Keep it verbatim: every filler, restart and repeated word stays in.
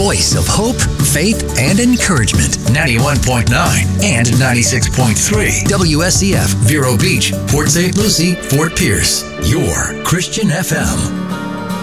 voice of hope, faith, and encouragement. ninety-one point nine and ninety-six point three W S C F, Vero Beach, Port Saint Lucie, Fort Pierce. Your Christian F M.